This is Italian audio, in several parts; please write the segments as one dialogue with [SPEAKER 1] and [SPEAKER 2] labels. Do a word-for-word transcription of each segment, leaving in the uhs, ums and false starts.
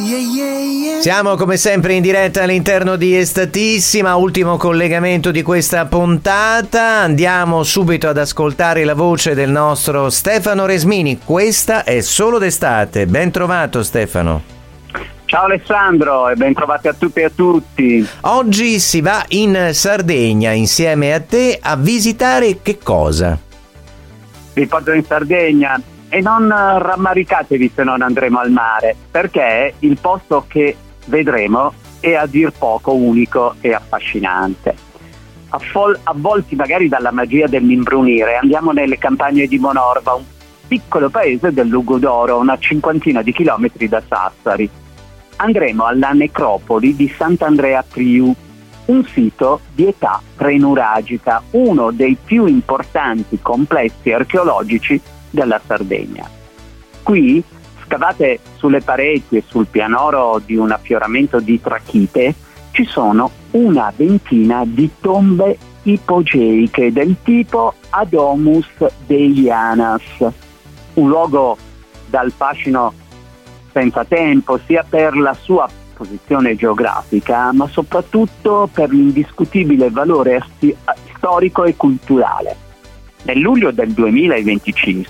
[SPEAKER 1] Siamo come sempre in diretta all'interno di Estatissima, ultimo collegamento di questa puntata. Andiamo subito ad ascoltare la voce del nostro Stefano Resmini. Questa è Solo d'estate. Ben trovato, Stefano.
[SPEAKER 2] Ciao Alessandro e ben trovati a tutti e a tutti.
[SPEAKER 1] Oggi si va in Sardegna insieme a te a visitare che cosa?
[SPEAKER 2] Vi porto in Sardegna e non rammaricatevi se non andremo al mare, perché il posto che vedremo è a dir poco unico e affascinante. Affol- avvolti magari dalla magia dell'imbrunire, andiamo nelle campagne di Monorva, un piccolo paese del Lugudoro, una cinquantina di chilometri da Sassari. Andremo alla necropoli di Sant'Andrea Priu, un sito di età prenuragica, uno dei più importanti complessi archeologici della Sardegna. Qui, scavate sulle pareti e sul pianoro di un affioramento di trachite, ci sono una ventina di tombe ipogeiche del tipo Adomus Deianas, un luogo dal fascino senza tempo, sia per la sua posizione geografica, ma soprattutto per l'indiscutibile valore asti- storico e culturale. Nel luglio del duemilaventicinque,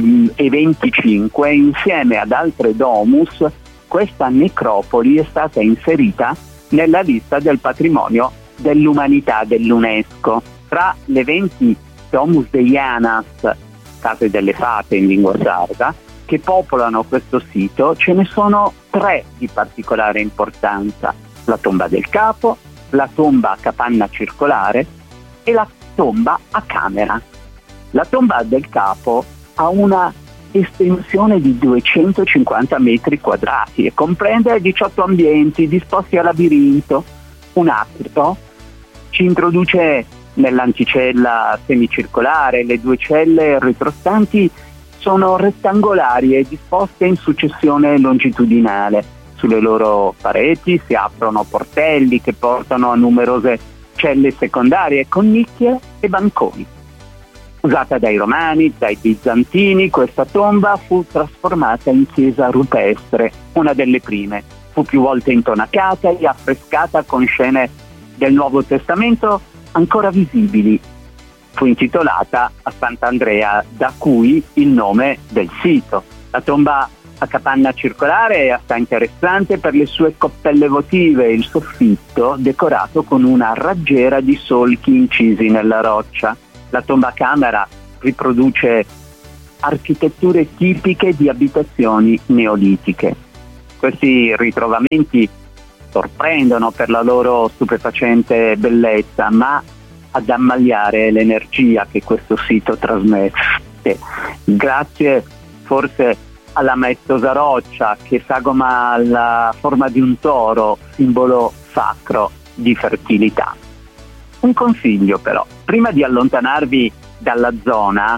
[SPEAKER 2] insieme ad altre domus, questa necropoli è stata inserita nella lista del patrimonio dell'umanità dell'UNESCO. Tra le venti Domus Deianas, case delle fate in lingua sarda, che popolano questo sito, ce ne sono tre di particolare importanza: la tomba del capo, la tomba a capanna circolare e la tomba a camera. La tomba del capo ha una estensione di duecentocinquanta metri quadrati e comprende diciotto ambienti disposti a labirinto. Un atrio ci introduce nell'anticella semicircolare, le due celle retrostanti sono rettangolari e disposte in successione longitudinale. Sulle loro pareti si aprono portelli che portano a numerose celle secondarie con nicchie e banconi. Usata dai Romani, dai Bizantini, questa tomba fu trasformata in chiesa rupestre, una delle prime. Fu più volte intonacata e affrescata con scene del Nuovo Testamento ancora visibili. Fu intitolata a Sant'Andrea, da cui il nome del sito. La tomba a capanna circolare è assai interessante per le sue coppelle votive e il soffitto decorato con una raggiera di solchi incisi nella roccia. La tomba a camera riproduce architetture tipiche di abitazioni neolitiche. Questi ritrovamenti sorprendono per la loro stupefacente bellezza, ma ad ammagliare l'energia che questo sito trasmette, grazie forse alla maestosa roccia che sagoma la forma di un toro, simbolo sacro di fertilità. Un consiglio però: prima di allontanarvi dalla zona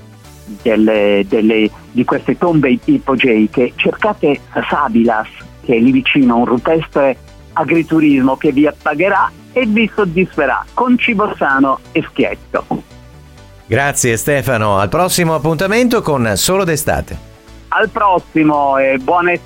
[SPEAKER 2] delle, delle, di queste tombe ipogeiche, cercate Sabilas, che è lì vicino, un rupestre agriturismo che vi appagherà e vi soddisferà con cibo sano e schietto.
[SPEAKER 1] Grazie Stefano, al prossimo appuntamento con Solo d'estate.
[SPEAKER 2] Al prossimo e buona estate.